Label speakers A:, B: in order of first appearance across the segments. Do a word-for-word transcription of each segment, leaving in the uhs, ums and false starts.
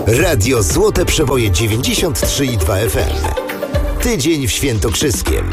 A: Radio Złote Przeboje dziewięćdziesiąt trzy i dwa F M. Tydzień w Świętokrzyskiem.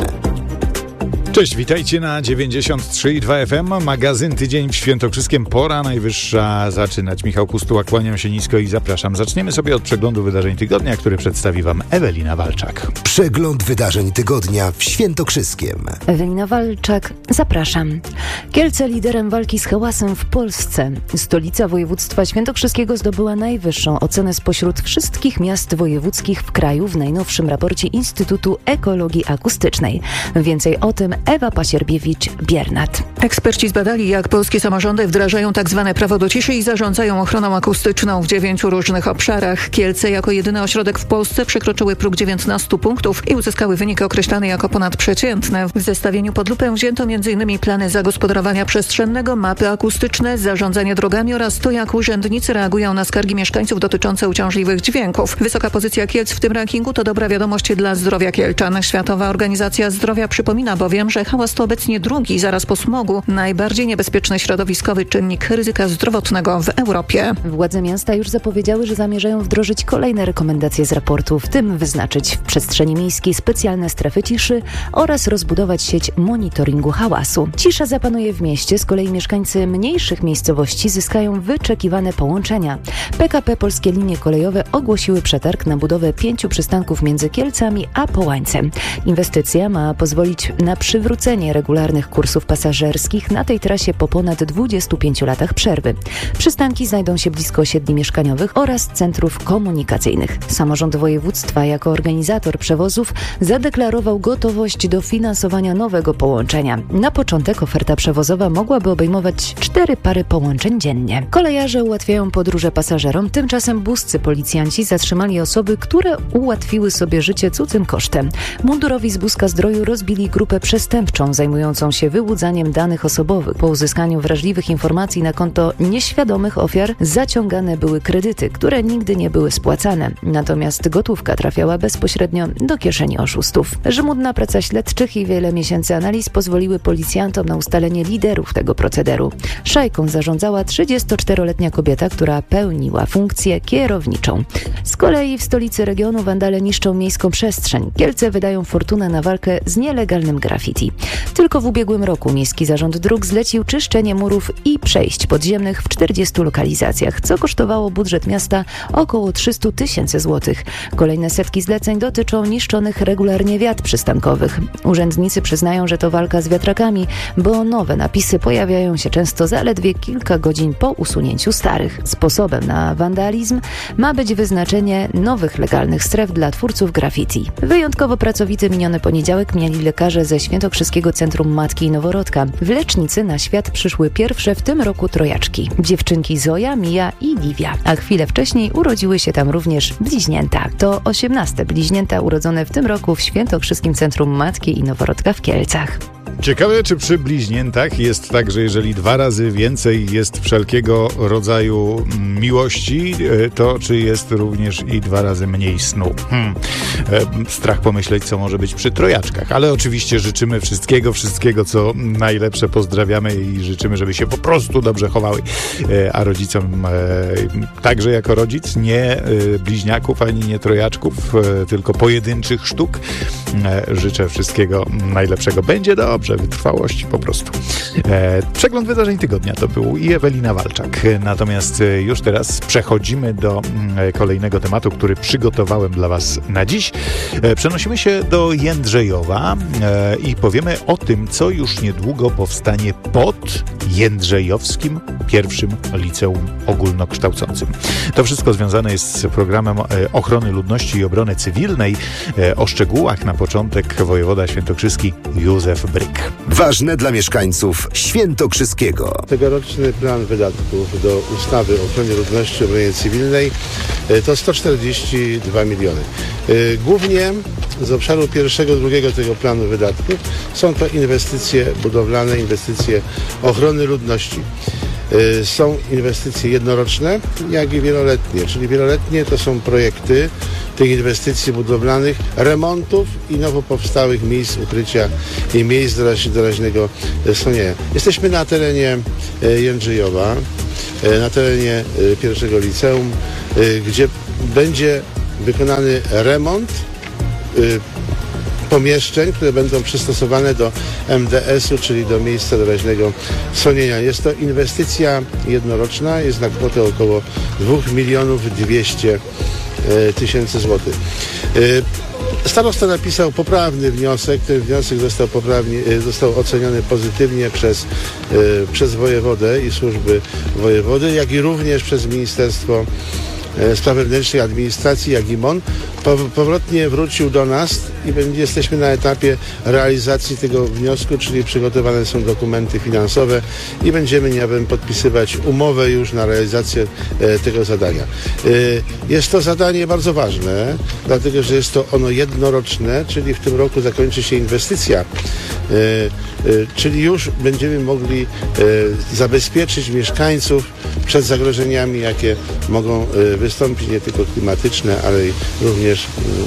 B: Cześć, witajcie na dziewięćdziesiąt trzy i dwa F M. Magazyn Tydzień w Świętokrzyskiem. Pora najwyższa zaczynać. Michał Pustuła, kłaniam się nisko i zapraszam. Zaczniemy sobie od przeglądu wydarzeń tygodnia, który przedstawi wam Ewelina Walczak.
A: Przegląd wydarzeń tygodnia w Świętokrzyskiem.
C: Ewelina Walczak, zapraszam. Kielce liderem walki z hałasem w Polsce. Stolica województwa świętokrzyskiego zdobyła najwyższą ocenę spośród wszystkich miast wojewódzkich w kraju w najnowszym raporcie Instytutu Ekologii Akustycznej. Więcej o tym Ewa Pasierbiewicz-Biernat.
D: Eksperci zbadali, jak polskie samorządy wdrażają tak zwane prawo do ciszy i zarządzają ochroną akustyczną w dziewięciu różnych obszarach. Kielce jako jedyny ośrodek w Polsce przekroczyły próg dziewiętnastu punktów i uzyskały wynik określany jako ponadprzeciętne. W zestawieniu pod lupę wzięto m.in. plany zagospodarowania przestrzennego, mapy akustyczne, zarządzanie drogami oraz to, jak urzędnicy reagują na skargi mieszkańców dotyczące uciążliwych dźwięków. Wysoka pozycja Kielc w tym rankingu to dobra wiadomość dla zdrowia Kielczan. Światowa Organizacja Zdrowia przypomina bowiem, że hałas to obecnie drugi, zaraz po smogu, najbardziej niebezpieczny środowiskowy czynnik ryzyka zdrowotnego w Europie.
C: Władze miasta już zapowiedziały, że zamierzają wdrożyć kolejne rekomendacje z raportu, w tym wyznaczyć w przestrzeni miejskiej specjalne strefy ciszy oraz rozbudować sieć monitoringu hałasu. Cisza zapanuje w mieście, z kolei mieszkańcy mniejszych miejscowości zyskają wyczekiwane połączenia. P K P Polskie Linie Kolejowe ogłosiły przetarg na budowę pięciu przystanków między Kielcami a Połańcem. Inwestycja ma pozwolić na przywrócenie regularnych kursów pasażerskich na tej trasie po ponad dwudziestu pięciu latach przerwy. Przystanki znajdą się blisko osiedli mieszkaniowych oraz centrów komunikacyjnych. Samorząd województwa jako organizator przewozów zadeklarował gotowość do finansowania nowego połączenia. Na początek oferta przewozowa mogłaby obejmować cztery pary połączeń dziennie. Kolejarze ułatwiają podróże pasażerom, tymczasem buscy policjanci zatrzymali osoby, które ułatwiły sobie życie cudzym kosztem. Mundurowi z Buska Zdroju rozbili grupę przestępczą zajmującą się wyłudzaniem danych osobowych. Po uzyskaniu wrażliwych informacji na konto nieświadomych ofiar zaciągane były kredyty, które nigdy nie były spłacane. Natomiast gotówka trafiała bezpośrednio do kieszeni oszustów. Żmudna praca śledczych i wiele miesięcy analiz pozwoliły policjantom na ustalenie liderów tego procederu. Szajką zarządzała trzydziestoczteroletnia kobieta, która pełniła funkcję kierowniczą. Z kolei w stolicy regionu wandale niszczą miejską przestrzeń. Kielce wydają fortunę na walkę z nielegalnym graffiti. Tylko w ubiegłym roku Miejski Zarząd Dróg zlecił czyszczenie murów i przejść podziemnych w czterdziestu lokalizacjach, co kosztowało budżet miasta około trzysta tysięcy złotych. Kolejne setki zleceń dotyczą niszczonych regularnie wiat przystankowych. Urzędnicy przyznają, że to walka z wiatrakami, bo nowe napisy pojawiają się często zaledwie kilka godzin po usunięciu starych. Sposobem na wandalizm ma być wyznaczenie nowych legalnych stref dla twórców graffiti. Wyjątkowo pracowity miniony poniedziałek mieli lekarze ze Świętokrzyskiego Centrum Matki i Noworodka. W lecznicy na świat przyszły pierwsze w tym roku trojaczki. Dziewczynki Zoja, Mija i Livia. A chwilę wcześniej urodziły się tam również bliźnięta. To osiemnaste bliźnięta urodzone w tym roku w Świętokrzyskim Centrum Matki i Noworodka w Kielcach.
B: Ciekawe, czy przy bliźniętach jest tak, że jeżeli dwa razy więcej jest wszelkiego rodzaju miłości, to czy jest również i dwa razy mniej snu? Hmm. Strach pomyśleć, co może być przy trojaczkach. Ale oczywiście życzymy wszystkiego, wszystkiego, co najlepsze. Pozdrawiamy i życzymy, żeby się po prostu dobrze chowały. A rodzicom także jako rodzic nie bliźniaków, ani nie trojaczków, tylko pojedynczych sztuk. Życzę wszystkiego najlepszego. Będzie dobrze. Wytrwałości po prostu. E, przegląd wydarzeń tygodnia to był i Ewelina Walczak. Natomiast e, już teraz przechodzimy do e, kolejnego tematu, który przygotowałem dla was na dziś. E, przenosimy się do Jędrzejowa e, i powiemy o tym, co już niedługo powstanie pod Jędrzejowskim pierwszym liceum ogólnokształcącym. To wszystko związane jest z programem e, ochrony ludności i obrony cywilnej. E, o szczegółach na początek wojewoda świętokrzyski Józef Bryk.
A: Ważne dla mieszkańców Świętokrzyskiego.
E: Tegoroczny plan wydatków do ustawy o ochronie ludności i obronie cywilnej to sto czterdzieści dwa miliony. Głównie z obszaru pierwszego, drugiego tego planu wydatków są to inwestycje budowlane, inwestycje ochrony ludności. Są inwestycje jednoroczne, jak i wieloletnie, czyli wieloletnie to są projekty tych inwestycji budowlanych, remontów i nowo powstałych miejsc ukrycia i miejsc doraźnego schronienia. Jesteśmy na terenie Jędrzejowa. na terenie pierwszego liceum, gdzie będzie wykonany remont pomieszczeń, które będą przystosowane do M D S-u, czyli do miejsca doraźnego schronienia. Jest to inwestycja jednoroczna, jest na kwotę około dwa miliony dwieście tysięcy złotych. Starosta napisał poprawny wniosek. Ten wniosek został, poprawnie, został oceniony pozytywnie przez, przez wojewodę i służby wojewody, jak i również przez Ministerstwo Spraw Wewnętrznych, Administracji, jak i M O N. Powrotnie wrócił do nas i jesteśmy na etapie realizacji tego wniosku, czyli przygotowane są dokumenty finansowe i będziemy niebawem podpisywać umowę już na realizację e, tego zadania. E, jest to zadanie bardzo ważne, dlatego że jest to ono jednoroczne, czyli w tym roku zakończy się inwestycja, e, e, czyli już będziemy mogli e, zabezpieczyć mieszkańców przed zagrożeniami, jakie mogą e, wystąpić, nie tylko klimatyczne, ale i również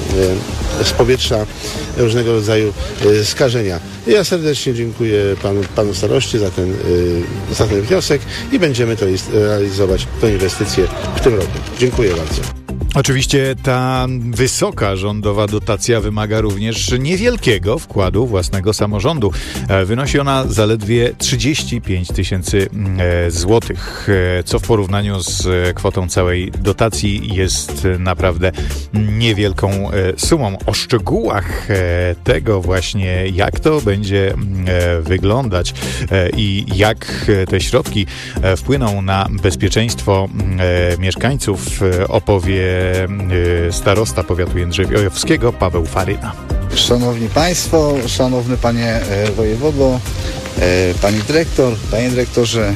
E: z powietrza różnego rodzaju skażenia. Ja serdecznie dziękuję panu, panu staroście za ten, za ten wniosek i będziemy to realizować, tę inwestycję w tym roku. Dziękuję bardzo.
B: Oczywiście ta wysoka rządowa dotacja wymaga również niewielkiego wkładu własnego samorządu. Wynosi ona zaledwie trzydzieści pięć tysięcy złotych, co w porównaniu z kwotą całej dotacji jest naprawdę niewielką sumą. O szczegółach tego właśnie, jak to będzie wyglądać i jak te środki wpłyną na bezpieczeństwo mieszkańców, opowie starosta powiatu jędrzejowskiego Paweł Faryna.
F: Szanowni Państwo, szanowny Panie Wojewodo, Pani Dyrektor, Panie Dyrektorze,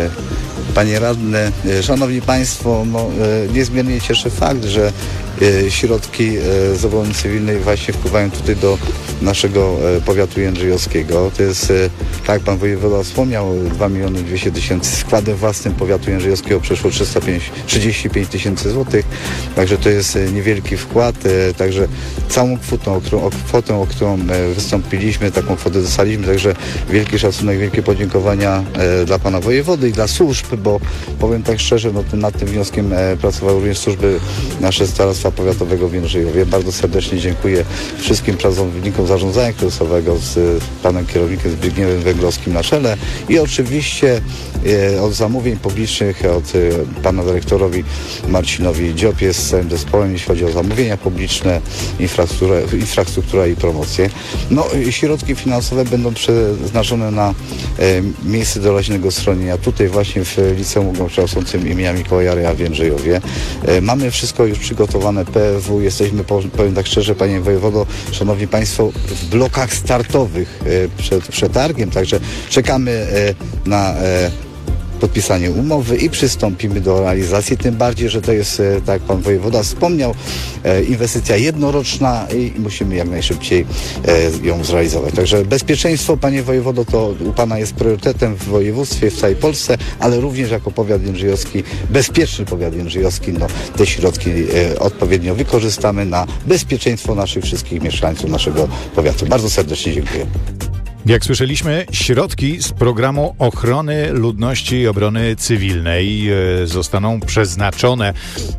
F: Panie Radny, Szanowni Państwo, no, niezmiernie cieszy fakt, że środki z obrony cywilnej właśnie wpływają tutaj do naszego powiatu jędrzejowskiego. To jest, tak jak Pan Wojewoda wspomniał, dwa miliony dwieście tysięcy. Składem własnym powiatu jędrzejowskiego przeszło trzydzieści pięć tysięcy złotych. Także to jest niewielki wkład. Także całą kwotą, o którą, o kwotę, o którą wystąpiliśmy, taką kwotę dostaliśmy. Także wielki szacunek, wielkie podziękowania dla Pana Wojewody i dla służb, bo powiem tak szczerze, no, nad tym wnioskiem pracowały również służby nasze Starostwa Powiatowego w Jędrzejowie. Bardzo serdecznie dziękuję wszystkim pracownikom zarządzania kryzysowego z panem kierownikiem Zbigniewem Węglowskim na czele i oczywiście e, od zamówień publicznych, od e, pana dyrektorowi Marcinowi Dziopie z całym zespołem, jeśli chodzi o zamówienia publiczne, infrastrukturę, infrastruktura i promocję. No, środki finansowe będą przeznaczone na e, miejsce doraźnego schronienia tutaj właśnie w Liceum Ogólnokształcącym imienia Mikołaja Reja w Jędrzejowie. E, mamy wszystko już przygotowane, P F W, jesteśmy, powiem tak szczerze, panie wojewodo, szanowni państwo, w blokach startowych e, przed przetargiem, także czekamy e, na e, podpisanie umowy i przystąpimy do realizacji, tym bardziej, że to jest, tak jak pan wojewoda wspomniał, inwestycja jednoroczna i musimy jak najszybciej ją zrealizować. Także bezpieczeństwo, panie wojewodo, to u pana jest priorytetem w województwie, w całej Polsce, ale również jako powiat jędrzejowski, bezpieczny powiat jędrzejowski, no, te środki odpowiednio wykorzystamy na bezpieczeństwo naszych wszystkich mieszkańców naszego powiatu. Bardzo serdecznie dziękuję.
B: Jak słyszeliśmy, środki z programu ochrony ludności i obrony cywilnej zostaną przeznaczone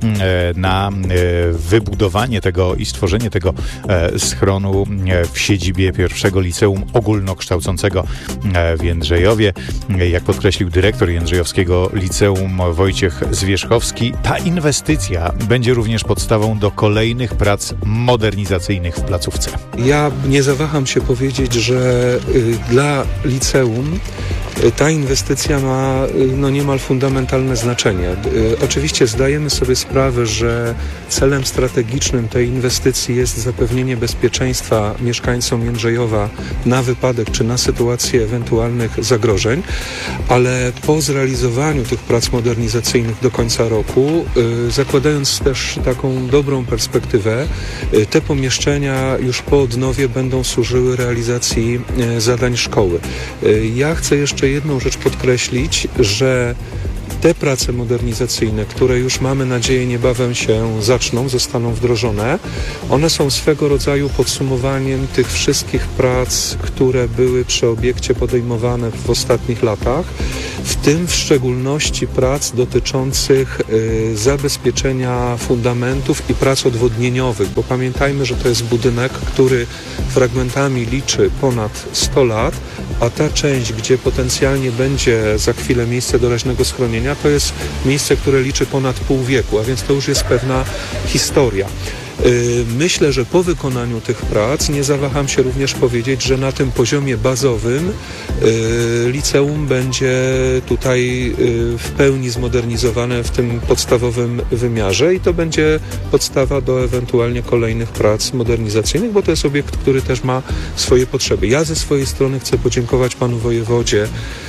B: na wybudowanie tego i stworzenie tego schronu w siedzibie pierwszego Liceum Ogólnokształcącego w Jędrzejowie. Jak podkreślił dyrektor Jędrzejowskiego Liceum Wojciech Zwierzchowski, ta inwestycja będzie również podstawą do kolejnych prac modernizacyjnych w placówce.
G: Ja nie zawaham się powiedzieć, że dla liceum ta inwestycja ma no, niemal fundamentalne znaczenie. Oczywiście zdajemy sobie sprawę, że celem strategicznym tej inwestycji jest zapewnienie bezpieczeństwa mieszkańcom Jędrzejowa na wypadek czy na sytuację ewentualnych zagrożeń, ale po zrealizowaniu tych prac modernizacyjnych do końca roku, zakładając też taką dobrą perspektywę, te pomieszczenia już po odnowie będą służyły realizacji zadań szkoły. Ja chcę jeszcze jedną rzecz podkreślić, że te prace modernizacyjne, które już mamy nadzieję niebawem się zaczną, zostaną wdrożone, one są swego rodzaju podsumowaniem tych wszystkich prac, które były przy obiekcie podejmowane w ostatnich latach w tym w szczególności prac dotyczących y, zabezpieczenia fundamentów i prac odwodnieniowych, bo pamiętajmy, że to jest budynek, który fragmentami liczy ponad sto lat, a ta część, gdzie potencjalnie będzie za chwilę miejsce doraźnego schronienia, to jest miejsce, które liczy ponad pół wieku, a więc to już jest pewna historia. Myślę, że po wykonaniu tych prac nie zawaham się również powiedzieć, że na tym poziomie bazowym liceum będzie tutaj w pełni zmodernizowane w tym podstawowym wymiarze i to będzie podstawa do ewentualnie kolejnych prac modernizacyjnych, bo to jest obiekt, który też ma swoje potrzeby. Ja ze swojej strony chcę podziękować panu wojewodzie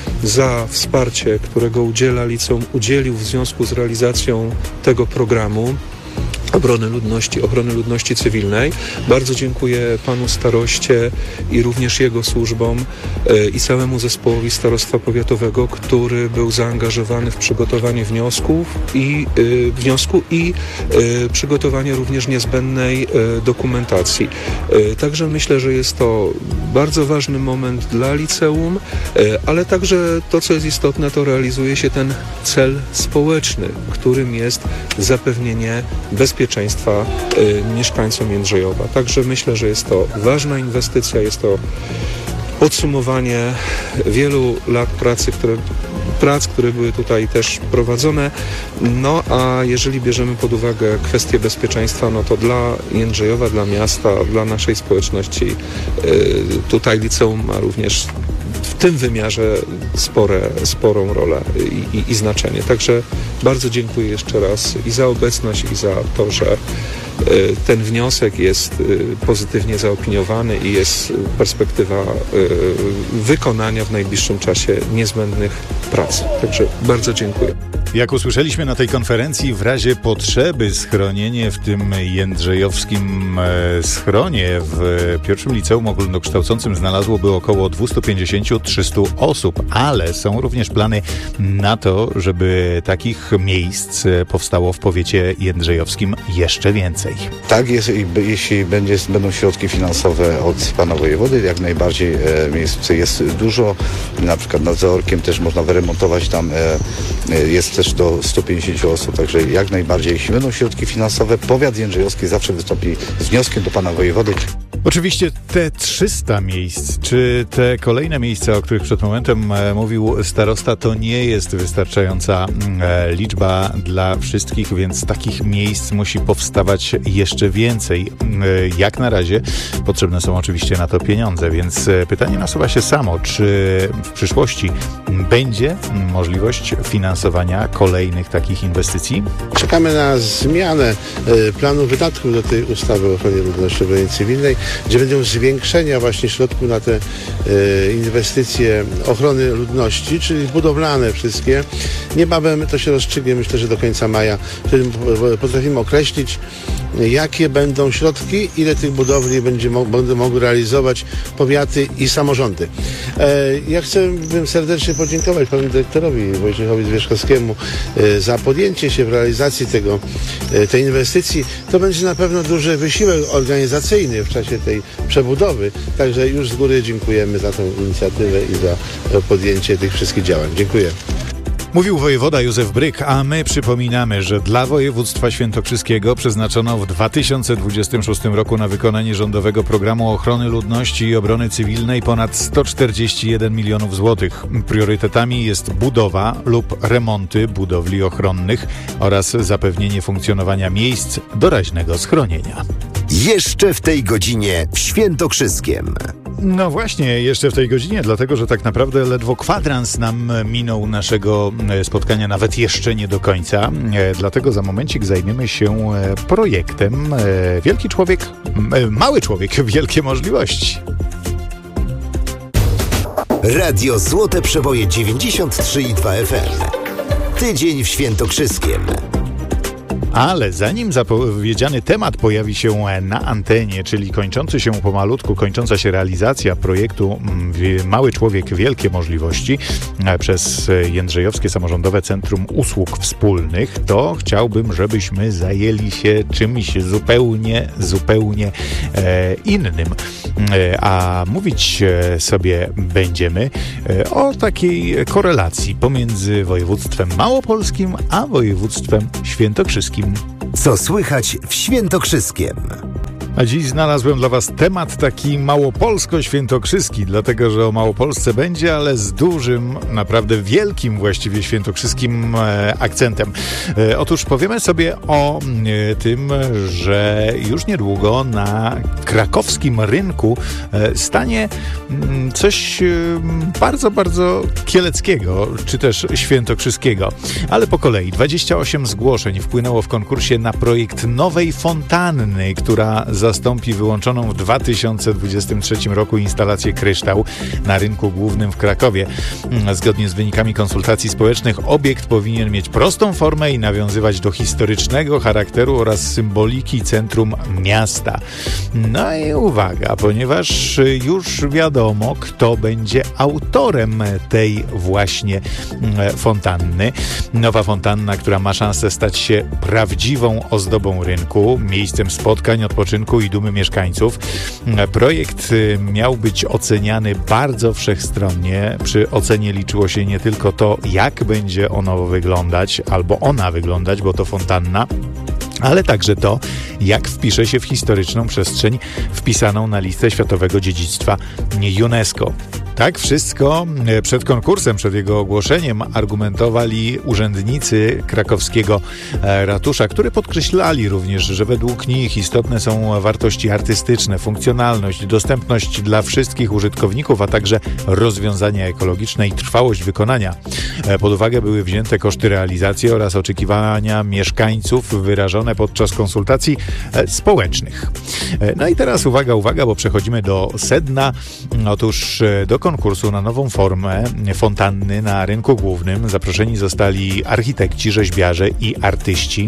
G: za wsparcie, którego udziela liceum, udzielił w związku z realizacją tego programu Obrony Ludności, Ochrony Ludności Cywilnej. Bardzo dziękuję panu staroście i również jego służbom e, i całemu zespołowi starostwa powiatowego, który był zaangażowany w przygotowanie wniosków i e, wniosku i e, przygotowanie również niezbędnej e, dokumentacji. E, także myślę, że jest to bardzo ważny moment dla liceum, e, ale także to, co jest istotne, to realizuje się ten cel społeczny, którym jest zapewnienie bezpieczeństwa bezpieczeństwa y, mieszkańcom Jędrzejowa. Także myślę, że jest to ważna inwestycja, jest to podsumowanie wielu lat pracy, które, prac, które były tutaj też prowadzone. No a jeżeli bierzemy pod uwagę kwestię bezpieczeństwa, no to dla Jędrzejowa, dla miasta, dla naszej społeczności y, tutaj liceum ma również w tym wymiarze spore, sporą rolę i, i, i znaczenie. Także bardzo dziękuję jeszcze raz i za obecność, i za to, że y, ten wniosek jest y, pozytywnie zaopiniowany i jest perspektywa y, wykonania w najbliższym czasie niezbędnych prac. Także bardzo dziękuję.
B: Jak usłyszeliśmy na tej konferencji, w razie potrzeby schronienie w tym jędrzejowskim e, schronie w pierwszym liceum ogólnokształcącym znalazłoby około dwieście pięćdziesiąt do trzystu osób, ale są również plany na to, żeby takich miejsc powstało w powiecie jędrzejowskim jeszcze więcej.
F: Tak, jest, jeśli będzie, będą środki finansowe od pana wojewody, jak najbardziej e, miejsc jest dużo. Na przykład nad Zaorkiem też można wyremontować, tam e, jest też do stu pięćdziesięciu osób, także jak najbardziej, jeśli będą środki finansowe, powiat jędrzejowski zawsze wystąpi z wnioskiem do pana wojewody.
B: Oczywiście te trzysta miejsc, czy te kolejne miejsca, o których przed momentem e, mówił starosta, to nie jest wystarczająca e, liczba dla wszystkich, więc takich miejsc musi powstawać jeszcze więcej. E, jak na razie potrzebne są oczywiście na to pieniądze, więc e, pytanie nasuwa się samo, czy w przyszłości będzie możliwość finansowania kolejnych takich inwestycji?
E: Czekamy na zmianę e, planu wydatków do tej ustawy o ochronie ludności obrony cywilnej, gdzie będą zwiększenia właśnie środków na te e, inwestycje ochrony ludności, czyli budowlane wszystkie. Niebawem to się rozstrzygnie, myślę, że do końca maja, wtedy potrafimy określić, jakie będą środki, ile tych budowli będzie, będą mogły realizować powiaty i samorządy. E, ja chcę bym serdecznie podziękować panu dyrektorowi Wojciechowi Zwierzchowskiemu e, za podjęcie się w realizacji tego, e, tej inwestycji. To będzie na pewno duży wysiłek organizacyjny w czasie tej przebudowy, także już z góry dziękujemy za tę inicjatywę i za podjęcie tych wszystkich działań. Dziękuję.
B: Mówił wojewoda Józef Bryk, a my przypominamy, że dla województwa świętokrzyskiego przeznaczono w dwa tysiące dwudziestym szóstym roku na wykonanie rządowego programu ochrony ludności i obrony cywilnej ponad sto czterdzieści jeden milionów złotych. Priorytetami jest budowa lub remonty budowli ochronnych oraz zapewnienie funkcjonowania miejsc doraźnego schronienia.
A: Jeszcze w tej godzinie w Świętokrzyskiem.
B: No właśnie, jeszcze w tej godzinie, dlatego że tak naprawdę ledwo kwadrans nam minął naszego spotkania, nawet jeszcze nie do końca. Dlatego za momencik zajmiemy się projektem Wielki Człowiek, Mały Człowiek, Wielkie Możliwości.
A: Radio Złote Przeboje dziewięćdziesiąt trzy i dwa F M. Tydzień w Świętokrzyskiem.
B: Ale zanim zapowiedziany temat pojawi się na antenie, czyli kończący się pomalutku, kończąca się realizacja projektu Mały Człowiek, Wielkie Możliwości przez Jędrzejowskie Samorządowe Centrum Usług Wspólnych, to chciałbym, żebyśmy zajęli się czymś zupełnie, zupełnie e, innym. E, a mówić sobie będziemy e, o takiej korelacji pomiędzy województwem małopolskim a województwem świętokrzyskim.
A: Co słychać w Świętokrzyskiem?
B: A dziś znalazłem dla Was temat taki małopolsko-świętokrzyski, dlatego że o Małopolsce będzie, ale z dużym, naprawdę wielkim właściwie świętokrzyskim e, akcentem. E, otóż powiemy sobie o e, tym, że już niedługo na krakowskim rynku e, stanie m, coś e, bardzo, bardzo kieleckiego, czy też świętokrzyskiego. Ale po kolei dwadzieścia osiem zgłoszeń wpłynęło w konkursie na projekt nowej fontanny, która zastąpi wyłączoną w dwa tysiące dwudziestym trzecim roku instalację Kryształ na rynku głównym w Krakowie. Zgodnie z wynikami konsultacji społecznych obiekt powinien mieć prostą formę i nawiązywać do historycznego charakteru oraz symboliki centrum miasta. No i uwaga, ponieważ już wiadomo, kto będzie autorem tej właśnie fontanny. Nowa fontanna, która ma szansę stać się prawdziwą ozdobą rynku, miejscem spotkań, odpoczynku i dumy mieszkańców. Projekt miał być oceniany bardzo wszechstronnie. Przy ocenie liczyło się nie tylko to, jak będzie ono wyglądać, albo ona wyglądać, bo to fontanna, ale także to, jak wpisze się w historyczną przestrzeń wpisaną na listę Światowego Dziedzictwa UNESCO. Tak wszystko przed konkursem, przed jego ogłoszeniem argumentowali urzędnicy krakowskiego ratusza, którzy podkreślali również, że według nich istotne są wartości artystyczne, funkcjonalność, dostępność dla wszystkich użytkowników, a także rozwiązania ekologiczne i trwałość wykonania. Pod uwagę były wzięte koszty realizacji oraz oczekiwania mieszkańców wyrażone podczas konsultacji społecznych. No i teraz uwaga, uwaga, bo przechodzimy do sedna. Otóż do konkursu na nową formę fontanny na rynku głównym zaproszeni zostali architekci, rzeźbiarze i artyści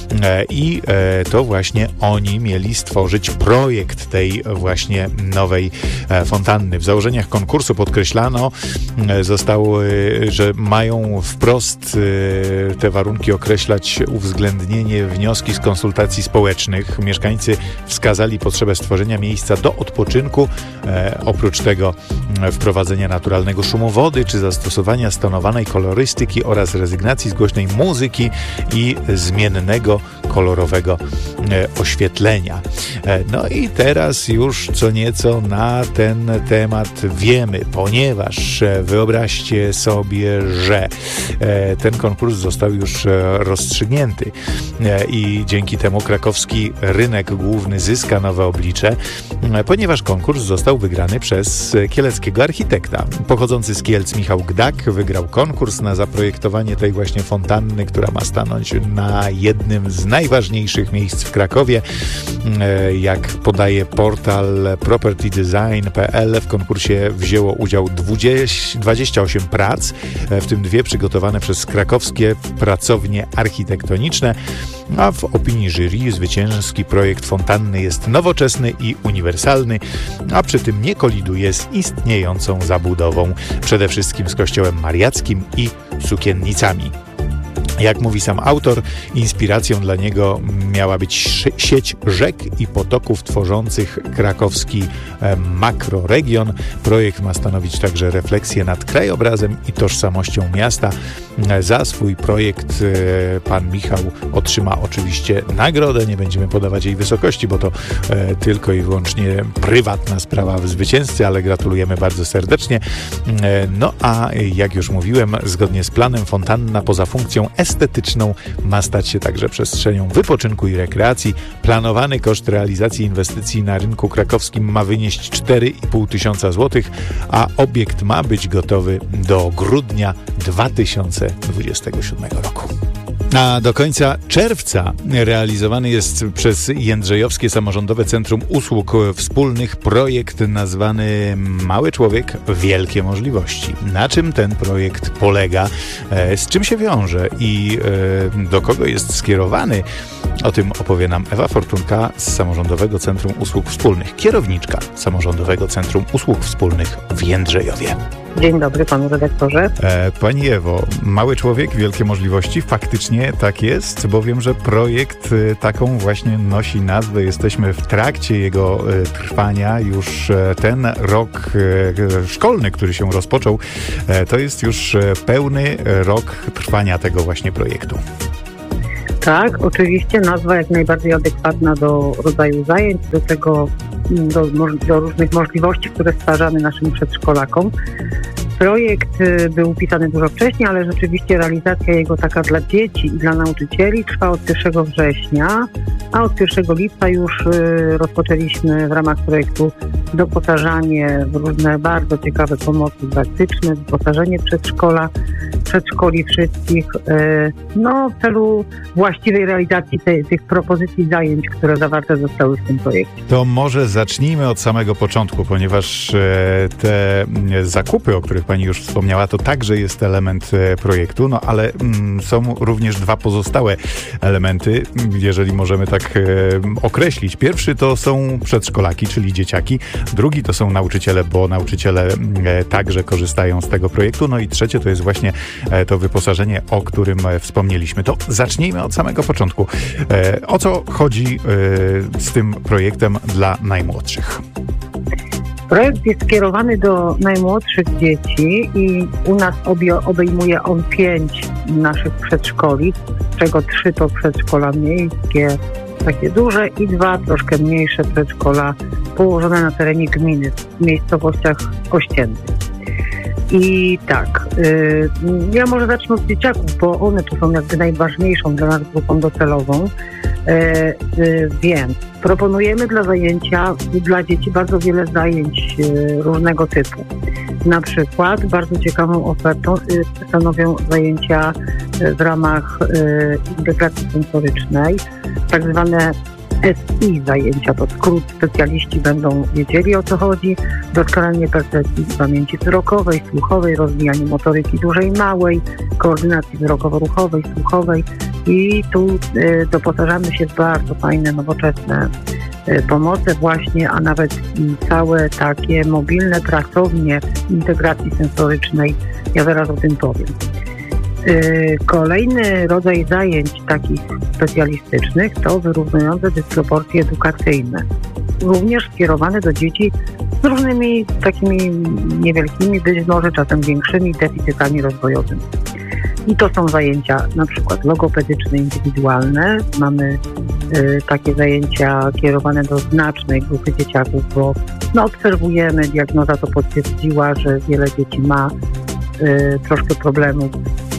B: i to właśnie oni mieli stworzyć projekt tej właśnie nowej fontanny. W założeniach konkursu podkreślano zostało, że mają wprost te warunki określać uwzględnienie wnioski z konsultacji społecznych. Mieszkańcy wskazali potrzebę stworzenia miejsca do odpoczynku, oprócz tego wprowadzenia naturalnego szumu wody, czy zastosowania stonowanej kolorystyki oraz rezygnacji z głośnej muzyki i zmiennego, kolorowego e, oświetlenia. E, no i teraz już co nieco na ten temat wiemy, ponieważ e, wyobraźcie sobie, że e, ten konkurs został już e, rozstrzygnięty e, i dzięki temu krakowski rynek główny zyska nowe oblicze, e, ponieważ konkurs został wygrany przez kieleckiego architekta. Pochodzący z Kielc Michał Gdak wygrał konkurs na zaprojektowanie tej właśnie fontanny, która ma stanąć na jednym z najważniejszych miejsc w Krakowie. Jak podaje portal property design kropka p l, w konkursie wzięło udział dwadzieścia osiem prac, w tym dwie przygotowane przez krakowskie pracownie architektoniczne, a w opinii jury zwycięski projekt fontanny jest nowoczesny i uniwersalny, a przy tym nie koliduje z istniejącą zabudową, przede wszystkim z kościołem mariackim i sukiennicami. Jak mówi sam autor, inspiracją dla niego miała być sieć rzek i potoków tworzących krakowski makroregion. Projekt ma stanowić także refleksję nad krajobrazem i tożsamością miasta. Za swój projekt pan Michał otrzyma oczywiście nagrodę. Nie będziemy podawać jej wysokości, bo to tylko i wyłącznie prywatna sprawa w zwycięzcy, ale gratulujemy bardzo serdecznie. No a jak już mówiłem, zgodnie z planem fontanna poza funkcją estetyczną ma stać się także przestrzenią wypoczynku i rekreacji. Planowany koszt realizacji inwestycji na rynku krakowskim ma wynieść cztery i pół tysiąca złotych, a obiekt ma być gotowy do grudnia dwa tysiące dwudziestego siódmego roku. A do końca czerwca realizowany jest przez Jędrzejowskie Samorządowe Centrum Usług Wspólnych projekt nazwany Mały Człowiek, Wielkie Możliwości. Na czym ten projekt polega, z czym się wiąże i do kogo jest skierowany? O tym opowie nam Ewa Fortunka z Samorządowego Centrum Usług Wspólnych, kierowniczka Samorządowego Centrum Usług Wspólnych w Jędrzejowie.
H: Dzień dobry panu redaktorze.
B: E, Pani Ewo, Mały Człowiek, Wielkie Możliwości, faktycznie tak jest, bo wiem, że projekt e, taką właśnie nosi nazwę. Jesteśmy w trakcie jego e, trwania. Już e, ten rok e, szkolny, który się rozpoczął, e, to jest już e, pełny rok trwania tego właśnie projektu.
H: Tak, oczywiście nazwa jak najbardziej adekwatna do rodzaju zajęć, do tego, do, do różnych możliwości, które stwarzamy naszym przedszkolakom. Projekt był pisany dużo wcześniej, ale rzeczywiście realizacja jego taka dla dzieci i dla nauczycieli trwa od pierwszego września, a od pierwszego lipca już rozpoczęliśmy w ramach projektu doposażanie w różne bardzo ciekawe pomocy praktyczne, wyposażenie przedszkola, przedszkoli wszystkich, no w celu właściwej realizacji te, tych propozycji zajęć, które zawarte zostały w tym projekcie.
B: To może zacznijmy od samego początku, ponieważ te zakupy, o których Pani już wspomniała, to także jest element projektu, no ale mm, są również dwa pozostałe elementy, jeżeli możemy tak e, określić. Pierwszy to są przedszkolaki, czyli dzieciaki. Drugi to są nauczyciele, bo nauczyciele e, także korzystają z tego projektu. No i trzecie to jest właśnie e, to wyposażenie, o którym e, wspomnieliśmy. To zacznijmy od samego początku. E, o co chodzi e, z tym projektem dla najmłodszych?
H: Projekt jest skierowany do najmłodszych dzieci i u nas obie, obejmuje on pięć naszych przedszkoli, z czego trzy to przedszkola miejskie, takie duże, i dwa troszkę mniejsze przedszkola położone na terenie gminy, w miejscowościach ościennych. I tak, y, ja może zacznę od dzieciaków, bo one tu są jakby najważniejszą dla nas grupą docelową, y, y, więc proponujemy dla zajęcia, dla dzieci bardzo wiele zajęć y, różnego typu. Na przykład bardzo ciekawą ofertą y, stanowią zajęcia y, w ramach y, integracji sensorycznej, tak zwane S I zajęcia, to skrót, specjaliści będą wiedzieli, o co chodzi. Doskonalenie percepcji pamięci wzrokowej, słuchowej, rozwijanie motoryki dużej i małej, koordynacji wzrokowo-ruchowej, słuchowej i tu y, doposażamy się w bardzo fajne, nowoczesne y, pomoce właśnie, a nawet y, całe takie mobilne pracownie integracji sensorycznej. Ja zaraz o tym powiem. Kolejny rodzaj zajęć takich specjalistycznych to wyrównujące dysproporcje edukacyjne. Również skierowane do dzieci z różnymi takimi niewielkimi, być może czasem większymi deficytami rozwojowymi. I to są zajęcia na przykład logopedyczne, indywidualne. Mamy y, takie zajęcia kierowane do znacznej grupy dzieciaków, bo no, obserwujemy, diagnoza to potwierdziła, że wiele dzieci ma y, troszkę problemów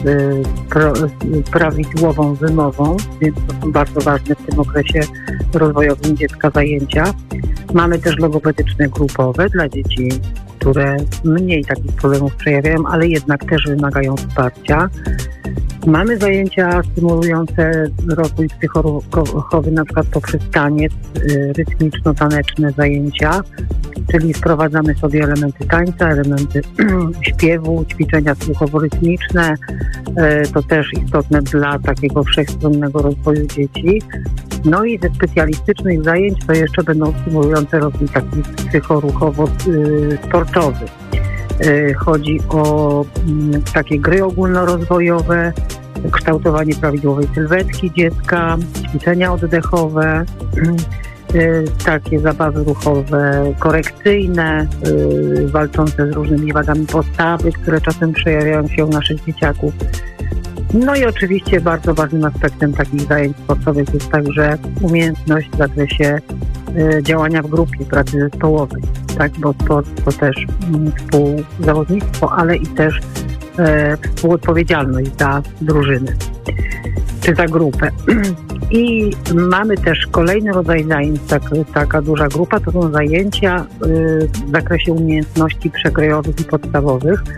H: z prawidłową wymową, więc to są bardzo ważne w tym okresie rozwojowym dziecka zajęcia. Mamy też logopedyczne grupowe dla dzieci, które mniej takich problemów przejawiają, ale jednak też wymagają wsparcia. Mamy zajęcia stymulujące rozwój psychoruchowy, na przykład poprzez taniec, rytmiczno-taneczne zajęcia, czyli wprowadzamy sobie elementy tańca, elementy śpiewu, ćwiczenia słuchowo-rytmiczne. To też istotne dla takiego wszechstronnego rozwoju dzieci. No i ze specjalistycznych zajęć to jeszcze będą stymulujące rozwój taki psychoruchowo-sportowy. Chodzi o takie gry ogólnorozwojowe, kształtowanie prawidłowej sylwetki dziecka, ćwiczenia oddechowe, takie zabawy ruchowe korekcyjne, walczące z różnymi wadami postawy, które czasem przejawiają się u naszych dzieciaków. No i oczywiście bardzo ważnym aspektem takich zajęć sportowych jest także umiejętność w zakresie działania w grupie, pracy zespołowej, tak, bo sport to też współzawodnictwo, ale i też e, współodpowiedzialność za drużynę czy za grupę. I mamy też kolejny rodzaj zajęć, tak, taka duża grupa, to są zajęcia y, w zakresie umiejętności przekrojowych i podstawowych.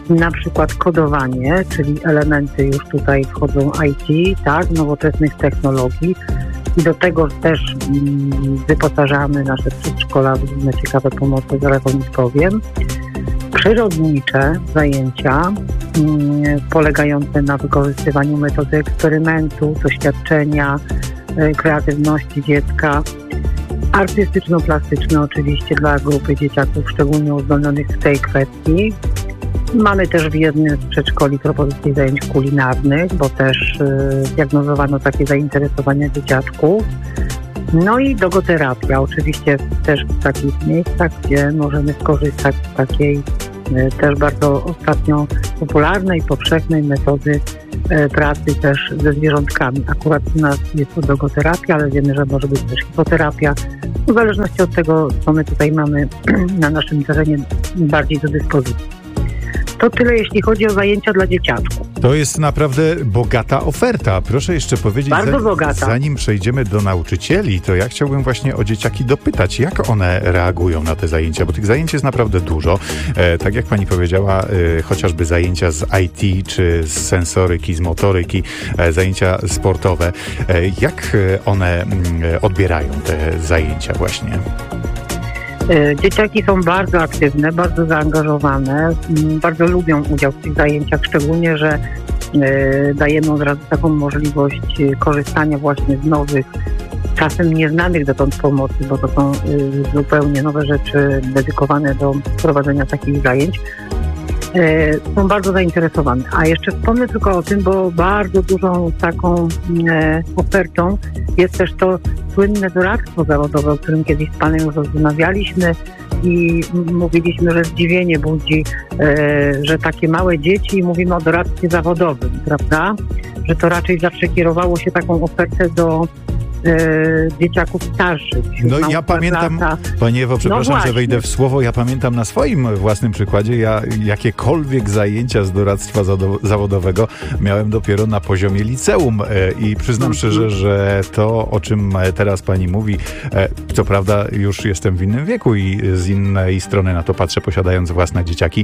H: na przykład kodowanie, czyli elementy już tutaj wchodzą I T, tak, nowoczesnych technologii. I do tego też mm, wyposażamy nasze przedszkola w różne ciekawe pomocy, zaraz o nich powiem. Przyrodnicze zajęcia mm, polegające na wykorzystywaniu metody eksperymentu, doświadczenia, y, kreatywności dziecka. Artystyczno-plastyczne oczywiście dla grupy dzieciaków szczególnie uzdolnionych w tej kwestii. Mamy też w jednym z przedszkoli propozycje zajęć kulinarnych, bo też y, diagnozowano takie zainteresowania dzieciaczków. No i dogoterapia, oczywiście też w takich miejscach, gdzie możemy skorzystać z takiej y, też bardzo ostatnio popularnej, powszechnej metody y, pracy też ze zwierzątkami. Akurat u nas jest to dogoterapia, ale wiemy, że może być też hipoterapia. W zależności od tego, co my tutaj mamy na naszym terenie bardziej do dyspozycji. To tyle, jeśli chodzi o zajęcia dla dzieciaczków.
B: To jest naprawdę bogata oferta. Proszę jeszcze powiedzieć,
H: Bardzo
B: za,
H: bogata.
B: zanim przejdziemy do nauczycieli, to ja chciałbym właśnie o dzieciaki dopytać, jak one reagują na te zajęcia, bo tych zajęć jest naprawdę dużo. E, tak jak pani powiedziała, e, chociażby zajęcia z I T, czy z sensoryki, z motoryki, e, zajęcia sportowe. E, jak one m, odbierają te zajęcia właśnie?
H: Dzieciaki są bardzo aktywne, bardzo zaangażowane, bardzo lubią udział w tych zajęciach, szczególnie, że dajemy od razu taką możliwość korzystania właśnie z nowych, czasem nieznanych dotąd pomocy, bo to są zupełnie nowe rzeczy dedykowane do prowadzenia takich zajęć. Są bardzo zainteresowane. A jeszcze wspomnę tylko o tym, bo bardzo dużą taką e, ofertą jest też to słynne doradztwo zawodowe, o którym kiedyś z Panem już rozmawialiśmy i mówiliśmy, że zdziwienie budzi, e, że takie małe dzieci, mówimy o doradztwie zawodowym, prawda? Że to raczej zawsze kierowało się taką ofertę do dzieciaków starszych.
B: No ja pamiętam,
H: lata.
B: Pani Ewo, przepraszam,
H: no
B: że wejdę w słowo, ja pamiętam na swoim własnym przykładzie, ja jakiekolwiek zajęcia z doradztwa zawodowego miałem dopiero na poziomie liceum i przyznam szczerze, że to, o czym teraz Pani mówi, co prawda już jestem w innym wieku i z innej strony na to patrzę, posiadając własne dzieciaki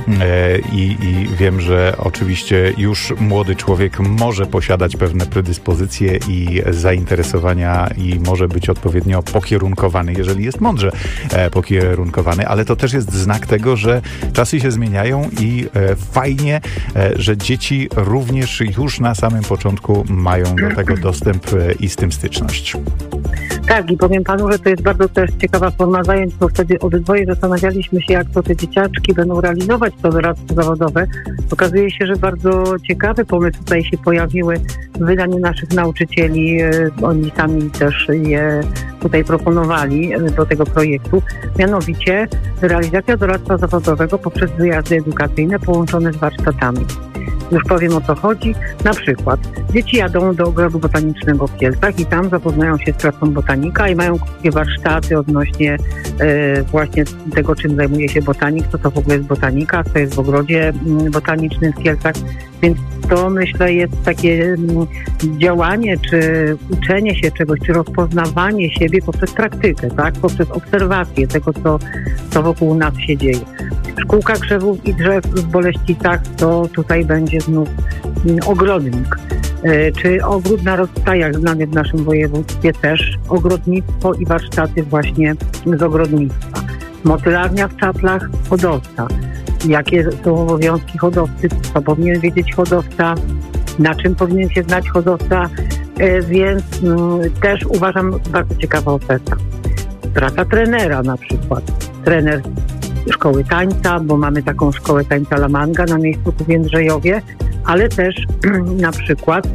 B: i, i wiem, że oczywiście już młody człowiek może posiadać pewne predyspozycje i zainteresowania i może być odpowiednio pokierunkowany, jeżeli jest mądrze e, pokierunkowany, ale to też jest znak tego, że czasy się zmieniają i e, fajnie, e, że dzieci również już na samym początku mają do tego dostęp e, i z tym styczność.
H: Tak, i powiem Panu, że to jest bardzo też ciekawa forma zajęć, bo wtedy obydwoje zastanawialiśmy się, jak to te dzieciaczki będą realizować to doradztwo zawodowe. Okazuje się, że bardzo ciekawe pomysły tutaj się pojawiły w wydaniu naszych nauczycieli. Oni sami też je tutaj proponowali do tego projektu. Mianowicie realizacja doradztwa zawodowego poprzez wyjazdy edukacyjne połączone z warsztatami. Już powiem, o co chodzi. Na przykład dzieci jadą do Ogrodu Botanicznego w Kielcach i tam zapoznają się z pracą botanika i mają krótkie warsztaty odnośnie e, właśnie tego, czym zajmuje się botanik, co to w ogóle jest botanika, co jest w Ogrodzie Botanicznym w Kielcach. Więc to, myślę, jest takie działanie, czy uczenie się czegoś, czy rozpoznawanie siebie poprzez praktykę, tak? Poprzez obserwację tego, co, co wokół nas się dzieje. Szkółka krzewów i drzew w Boleścicach, to tutaj będzie znów ogrodnik. Czy ogród na rozstajach znany w naszym województwie też, ogrodnictwo i warsztaty właśnie z ogrodnictwa. Motylarnia w Czaplach, hodowca. Jakie są obowiązki hodowcy, co powinien wiedzieć hodowca, na czym powinien się znać hodowca, więc też uważam bardzo ciekawa oferta. Praca trenera na przykład. Trener szkoły tańca, bo mamy taką szkołę tańca La Manga na miejscu tu w Jędrzejowie, ale też na przykład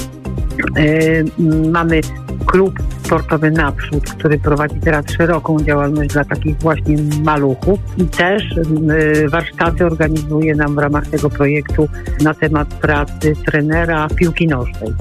H: y, mamy klub sportowy Naprzód, który prowadzi teraz szeroką działalność dla takich właśnie maluchów i też y, warsztaty organizuje nam w ramach tego projektu na temat pracy trenera piłki nożnej.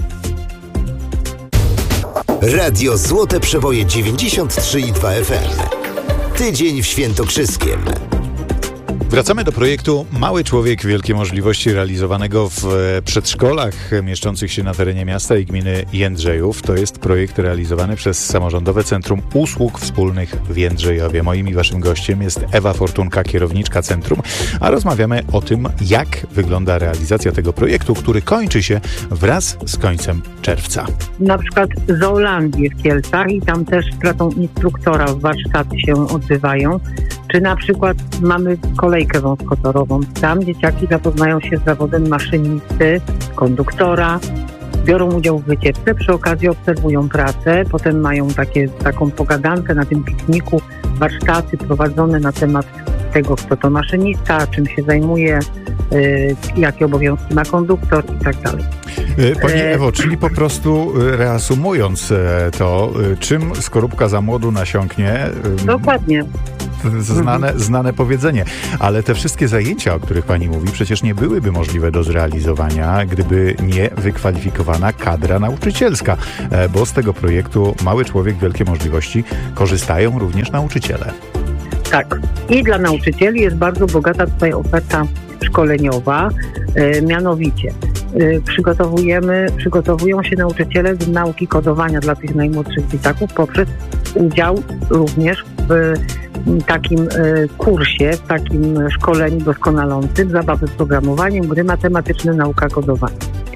A: Radio Złote Przeboje dziewięćdziesiąt trzy i dwa F M. Tydzień w Świętokrzyskiem.
B: Wracamy do projektu Mały Człowiek, Wielkie Możliwości, realizowanego w przedszkolach mieszczących się na terenie miasta i gminy Jędrzejów. To jest projekt realizowany przez Samorządowe Centrum Usług Wspólnych w Jędrzejowie. Moim i waszym gościem jest Ewa Fortunka, kierowniczka centrum, a rozmawiamy o tym, jak wygląda realizacja tego projektu, który kończy się wraz z końcem czerwca.
H: Na przykład Zoolandię w Kielcach i tam też pracą instruktora warsztaty się odbywają. Czy na przykład mamy kolejkę wąskotorową. Tam dzieciaki zapoznają się z zawodem maszynisty, konduktora, biorą udział w wycieczce, przy okazji obserwują pracę, potem mają takie, taką pogadankę na tym pikniku, warsztaty prowadzone na temat tego, kto to maszynista, czym się zajmuje, yy, jakie obowiązki ma konduktor i tak dalej.
B: Pani Ewo, czyli po prostu reasumując to, czym skorupka za młodu nasiąknie...
H: Dokładnie.
B: Znane, znane powiedzenie, ale te wszystkie zajęcia, o których pani mówi, przecież nie byłyby możliwe do zrealizowania, gdyby nie wykwalifikowana kadra nauczycielska, bo z tego projektu Mały Człowiek, Wielkie Możliwości korzystają również nauczyciele.
H: Tak. I dla nauczycieli jest bardzo bogata tutaj oferta szkoleniowa, e, mianowicie e, przygotowujemy, przygotowują się nauczyciele do nauki kodowania dla tych najmłodszych dzieciaków poprzez udział również w takim e, kursie, w takim szkoleniu doskonalącym, zabawy z programowaniem, gry matematyczne, nauka kodowania.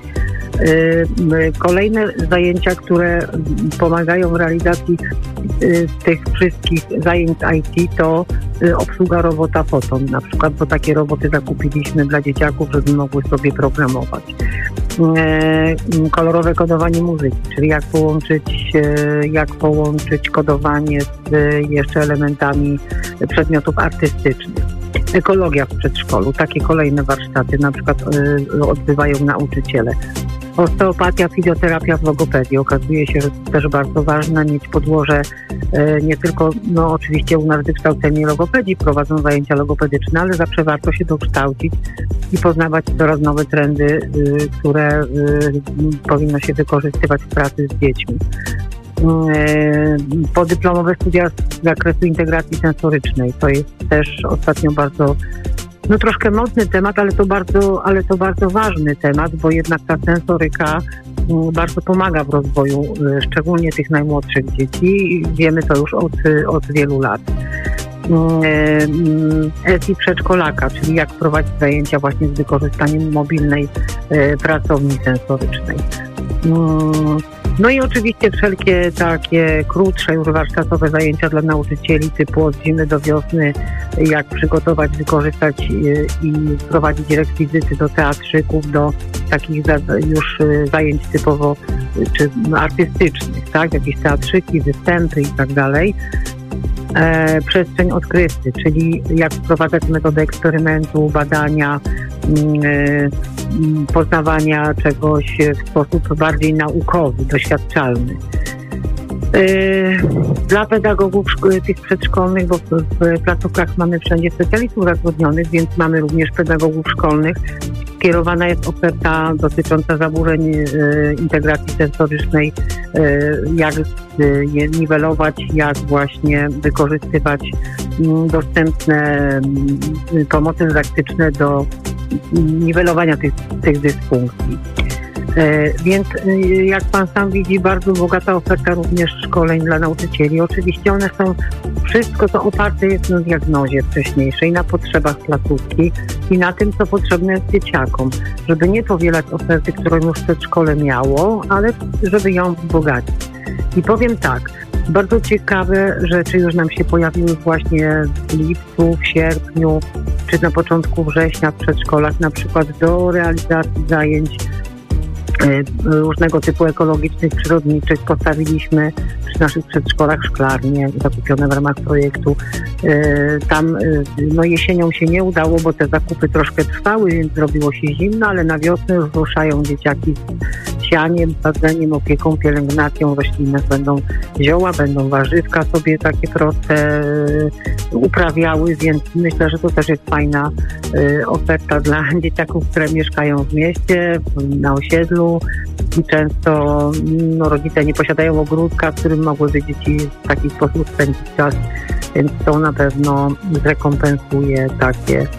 H: Kolejne zajęcia, które pomagają w realizacji tych wszystkich zajęć I T, to obsługa robota Foton, na przykład, bo takie roboty zakupiliśmy dla dzieciaków, żeby mogły sobie programować. Kolorowe kodowanie muzyki, czyli jak połączyć, jak połączyć kodowanie z jeszcze elementami przedmiotów artystycznych. Ekologia w przedszkolu, takie kolejne warsztaty na przykład odbywają nauczyciele. Osteopatia, fizjoterapia w logopedii. Okazuje się, że to też bardzo ważne mieć podłoże e, nie tylko, no oczywiście u nas wykształceni logopedzi prowadzą zajęcia logopedyczne, ale zawsze warto się dokształcić i poznawać coraz nowe trendy, y, które y, powinno się wykorzystywać w pracy z dziećmi. Y, podyplomowe studia z zakresu integracji sensorycznej. To jest też ostatnio bardzo No troszkę mocny temat, ale to bardzo, ale to bardzo ważny temat, bo jednak ta sensoryka bardzo pomaga w rozwoju, szczególnie tych najmłodszych dzieci. Wiemy to już od, od wielu lat. S I przedszkolaka, czyli jak prowadzić zajęcia właśnie z wykorzystaniem mobilnej pracowni sensorycznej. No i oczywiście wszelkie takie krótsze już warsztatowe zajęcia dla nauczycieli typu od zimy do wiosny, jak przygotować, wykorzystać i prowadzić rekwizyty do teatrzyków, do takich już zajęć typowo czy artystycznych, tak? Jakieś teatrzyki, występy i tak dalej. E, przestrzeń odkrywcy, czyli jak wprowadzać metodę eksperymentu, badania, e, poznawania czegoś w sposób bardziej naukowy, doświadczalny. Dla pedagogów tych przedszkolnych, bo w placówkach mamy wszędzie specjalistów zatrudnionych, więc mamy również pedagogów szkolnych. Kierowana jest oferta dotycząca zaburzeń integracji sensorycznej, jak je niwelować, jak właśnie wykorzystywać dostępne pomoce dydaktyczne do niwelowania tych, tych dysfunkcji. E, więc e, jak pan sam widzi, bardzo bogata oferta również szkoleń dla nauczycieli. Oczywiście one są, wszystko to oparte jest na diagnozie wcześniejszej, na potrzebach placówki i na tym, co potrzebne jest dzieciakom, żeby nie powielać oferty, którą już w przedszkole miało, ale żeby ją wzbogacić. I powiem tak, bardzo ciekawe rzeczy już nam się pojawiły właśnie w lipcu, w sierpniu, czy na początku września w przedszkolach, na przykład do realizacji zajęć różnego typu ekologicznych, przyrodniczych. Postawiliśmy przy naszych przedszkolach szklarnie zakupione w ramach projektu. Tam no jesienią się nie udało, bo te zakupy troszkę trwały, więc zrobiło się zimno, ale na wiosnę już ruszają dzieciaki z sianiem, sadzeniem, opieką, pielęgnacją roślinnych. Będą zioła, będą warzywka sobie takie proste uprawiały, więc myślę, że to też jest fajna oferta dla dzieciaków, które mieszkają w mieście, na osiedlu i często no, rodzice nie posiadają ogródka, w którym mogłyby dzieci w taki sposób spędzić czas, więc to na pewno zrekompensuje takie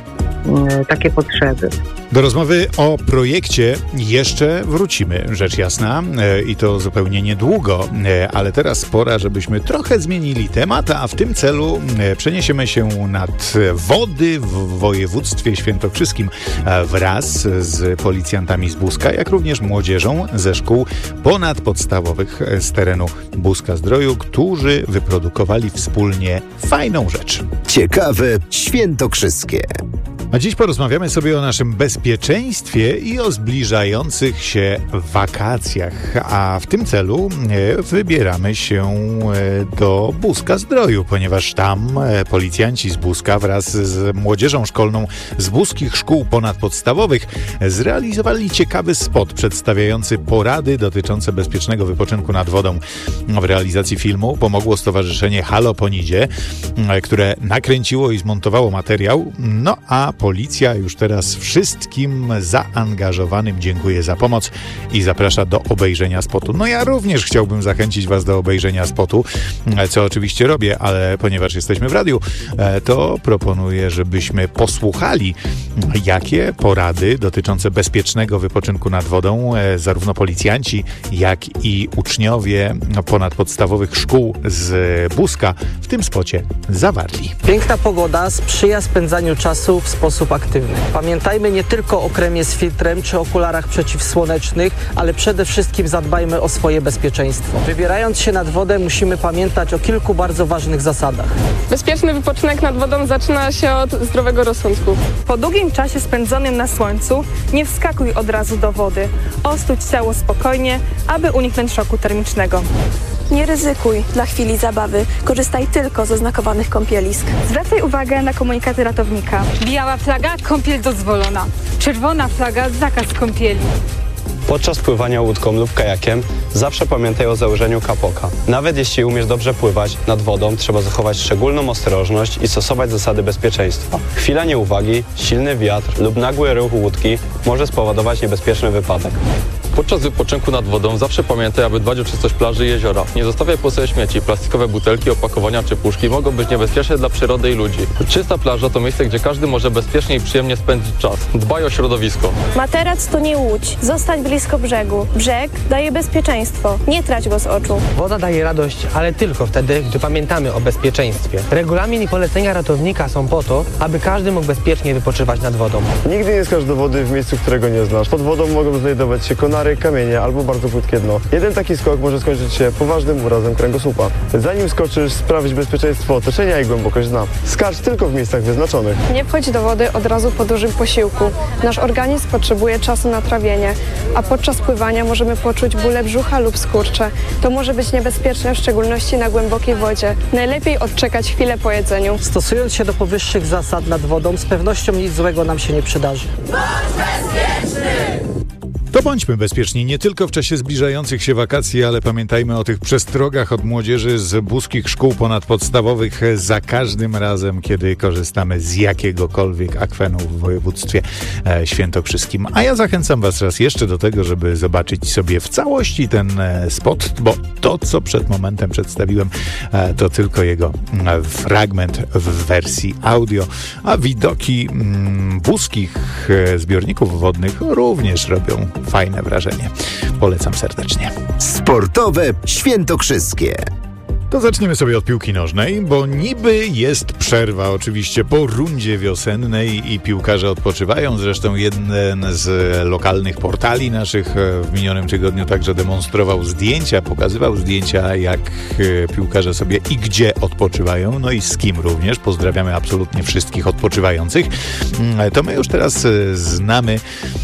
H: takie potrzeby.
B: Do rozmowy o projekcie jeszcze wrócimy, rzecz jasna, i to zupełnie niedługo, ale teraz pora, żebyśmy trochę zmienili temat, a w tym celu przeniesiemy się nad wody w województwie świętokrzyskim wraz z policjantami z Buska, jak również młodzieżą ze szkół ponadpodstawowych z terenu Buska-Zdroju, którzy wyprodukowali wspólnie fajną rzecz.
A: Ciekawe świętokrzyskie.
B: A dziś porozmawiamy sobie o naszym bezpieczeństwie i o zbliżających się wakacjach. A w tym celu wybieramy się do Buska-Zdroju, ponieważ tam policjanci z Buska wraz z młodzieżą szkolną z buskich szkół ponadpodstawowych zrealizowali ciekawy spot przedstawiający porady dotyczące bezpiecznego wypoczynku nad wodą. W realizacji filmu pomogło Stowarzyszenie Halo Ponidzie, które nakręciło i zmontowało materiał, no a policja już teraz wszystkim zaangażowanym dziękuję za pomoc i zaprasza do obejrzenia spotu. No ja również chciałbym zachęcić Was do obejrzenia spotu, co oczywiście robię, ale ponieważ jesteśmy w radiu, to proponuję, żebyśmy posłuchali, jakie porady dotyczące bezpiecznego wypoczynku nad wodą zarówno policjanci, jak i uczniowie ponadpodstawowych szkół z Buska w tym spocie zawarli.
I: Piękna pogoda sprzyja spędzaniu czasu w sposób aktywny. Pamiętajmy nie tylko o kremie z filtrem czy okularach przeciwsłonecznych, ale przede wszystkim zadbajmy o swoje bezpieczeństwo. Wybierając się nad wodę musimy pamiętać o kilku bardzo ważnych zasadach.
J: Bezpieczny wypoczynek nad wodą zaczyna się od zdrowego rozsądku.
K: Po długim czasie spędzonym na słońcu nie wskakuj od razu do wody. Ostudź ciało spokojnie, aby uniknąć szoku termicznego.
L: Nie ryzykuj dla chwili zabawy. Korzystaj tylko z oznakowanych kąpielisk.
K: Zwracaj uwagę na komunikaty ratownika.
M: Biała flaga, kąpiel dozwolona. Czerwona flaga, zakaz kąpieli.
N: Podczas pływania łódką lub kajakiem zawsze pamiętaj o założeniu kapoka. Nawet jeśli umiesz dobrze pływać, nad wodą trzeba zachować szczególną ostrożność i stosować zasady bezpieczeństwa. Chwila nieuwagi, silny wiatr lub nagły ruch łódki może spowodować niebezpieczny wypadek.
O: Podczas wypoczynku nad wodą zawsze pamiętaj, aby dbać o czystość plaży i jeziora. Nie zostawiaj po sobie śmieci. Plastikowe butelki, opakowania czy puszki mogą być niebezpieczne dla przyrody i ludzi. Czysta plaża to miejsce, gdzie każdy może bezpiecznie i przyjemnie spędzić czas. Dbaj o środowisko.
L: Materac to nie łódź. Zostań blisko brzegu. Brzeg daje bezpieczeństwo. Nie trać go z oczu.
P: Woda daje radość, ale tylko wtedy, gdy pamiętamy o bezpieczeństwie. Regulamin i polecenia ratownika są po to, aby każdy mógł bezpiecznie wypoczywać nad wodą.
Q: Nigdy nie skacz do wody w miejscu, którego nie znasz. Pod wodą mogą znajdować się konary, kamienie albo bardzo płytkie dno. Jeden taki skok może skończyć się poważnym urazem kręgosłupa. Zanim skoczysz, sprawdź bezpieczeństwo otoczenia i głębokość dna. Skacz tylko w miejscach wyznaczonych.
K: Nie wchodź do wody od razu po dużym posiłku. Nasz organizm potrzebuje czasu na trawienie, a podczas pływania możemy poczuć bóle brzucha lub skurcze. To może być niebezpieczne, w szczególności na głębokiej wodzie. Najlepiej odczekać chwilę po jedzeniu.
I: Stosując się do powyższych zasad nad wodą, z pewnością nic złego nam się nie przydarzy.
B: Bądź bezpieczny! To bądźmy bezpieczni nie tylko w czasie zbliżających się wakacji, ale pamiętajmy o tych przestrogach od młodzieży z buskich szkół ponadpodstawowych za każdym razem, kiedy korzystamy z jakiegokolwiek akwenu w województwie świętokrzyskim. A ja zachęcam Was raz jeszcze do tego, żeby zobaczyć sobie w całości ten spot, bo to, co przed momentem przedstawiłem, to tylko jego fragment w wersji audio, a widoki buskich zbiorników wodnych również robią fajne wrażenie. Polecam serdecznie.
A: Sportowe świętokrzyskie.
B: To zaczniemy sobie od piłki nożnej, bo niby jest przerwa oczywiście po rundzie wiosennej i piłkarze odpoczywają. Zresztą jeden z lokalnych portali naszych w minionym tygodniu także demonstrował zdjęcia, pokazywał zdjęcia, jak piłkarze sobie i gdzie odpoczywają, no i z kim również. Pozdrawiamy absolutnie wszystkich odpoczywających. To my już teraz znamy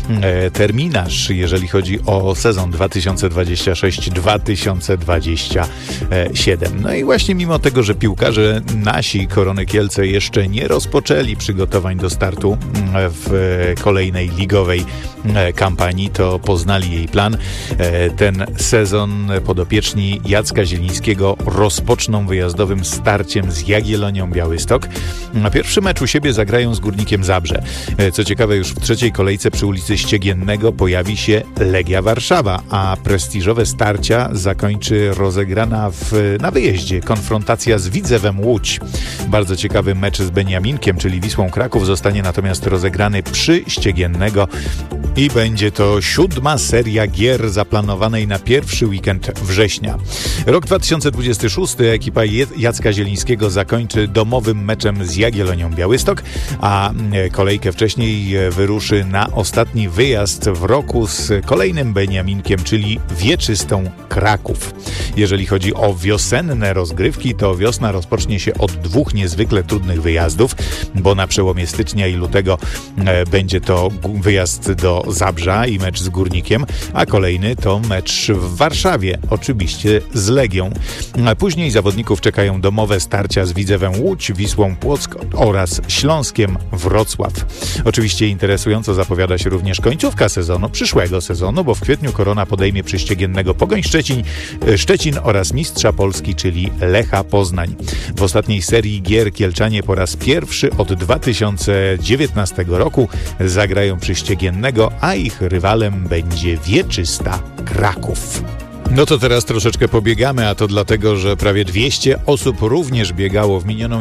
B: terminarz, jeżeli chodzi o sezon dwa tysiące dwudziesty szósty dwa tysiące dwudziesty siódmy. No i właśnie mimo tego, że piłkarze nasi Korony Kielce jeszcze nie rozpoczęli przygotowań do startu w kolejnej ligowej kampanii, to poznali jej plan. Ten sezon podopieczni Jacka Zielińskiego rozpoczną wyjazdowym starciem z Jagiellonią Białystok. Na pierwszy mecz u siebie zagrają z Górnikiem Zabrze. Co ciekawe, już w trzeciej kolejce przy ulicy Ściegiennego pojawi się Legia Warszawa, a prestiżowe starcia zakończy rozegrana w, na wyjeździe konfrontacja z Widzewem Łódź. Bardzo ciekawy mecz z Beniaminkiem, czyli Wisłą Kraków, zostanie natomiast rozegrany przy Ściegiennego i będzie to siódma seria gier zaplanowanej na pierwszy weekend września. Rok dwa tysiące dwudziesty szósty ekipa Jacka Zielińskiego zakończy domowym meczem z Jagiellonią Białystok, a kolejkę wcześniej wyruszy na ostatni wyjazd w roku z kolejnym Beniaminkiem, czyli Wieczystą Kraków. Jeżeli chodzi o wiosenne rozgrywki, to wiosna rozpocznie się od dwóch niezwykle trudnych wyjazdów, bo na przełomie stycznia i lutego będzie to wyjazd do Zabrza i mecz z Górnikiem, a kolejny to mecz w Warszawie, oczywiście z Legią. A później zawodników czekają domowe starcia z Widzewem Łódź, Wisłą Płock oraz Śląskiem Wrocław. Oczywiście interesująco zapowiada się również końcówka sezonu, przyszłego sezonu, bo w kwietniu Korona podejmie przy Ściegiennego Pogoń Szczecin, Szczecin oraz mistrza Polski, czyli Lecha Poznań. W ostatniej serii gier Kielczanie po raz pierwszy od dwa tysiące dziewiętnastego roku zagrają przy Ściegiennego, a ich rywalem będzie Wieczysta Kraków. No to teraz troszeczkę pobiegamy, a to dlatego, że prawie dwieście osób również biegało w minioną